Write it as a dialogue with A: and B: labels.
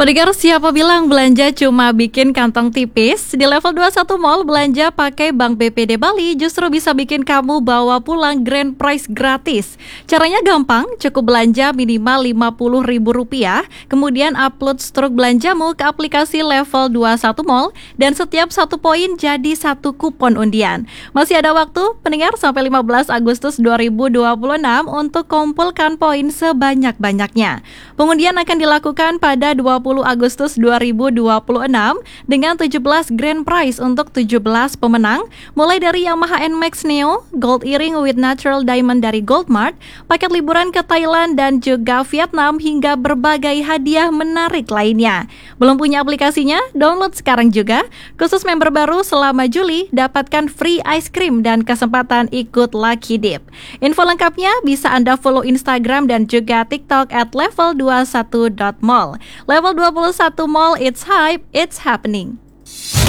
A: Pendengar, siapa bilang belanja cuma bikin kantong tipis? Di level 21 Mall, belanja pakai Bank BPD Bali justru bisa bikin kamu bawa pulang grand prize gratis. Caranya gampang, cukup belanja minimal Rp50.000, kemudian upload struk belanjamu ke aplikasi level 21 Mall, dan setiap satu poin jadi satu kupon undian. Masih ada waktu, pendengar, sampai 15 Agustus 2026 untuk kumpulkan poin sebanyak-banyaknya. Pengundian akan dilakukan pada 20 Agustus 2026 dengan 17 grand prize untuk 17 pemenang, mulai dari Yamaha NMAX Neo, gold earring with natural diamond dari Goldmart, paket liburan ke Thailand dan juga Vietnam, hingga berbagai hadiah menarik lainnya. Belum punya aplikasinya? Download sekarang juga. Khusus member baru selama Juli, dapatkan free ice cream dan kesempatan ikut Lucky Dip. Info lengkapnya bisa Anda follow Instagram dan juga TikTok @level21.mall. Level 21 Mall, it's hype, it's happening.